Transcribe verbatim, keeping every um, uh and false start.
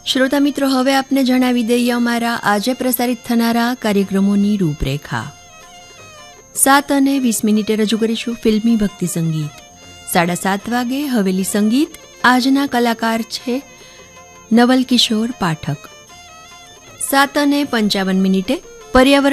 શ્રોતા મિત્રો, હવે આપને જણાવી દઈએ અમારા આજે પ્રસારિત થનારા કાર્યક્રમોની રૂપરેખા. સાત અને વીસ મિનિટે રજૂ કરીશું ફિલ્મી ભક્તિ સંગીત. સાડા સાત વાગે હવેલી સંગીત. આજના કલાકાર છે નવલ કિશોર પાઠક. સાત અને પંચાવન મિનિટે પર્યાવરણ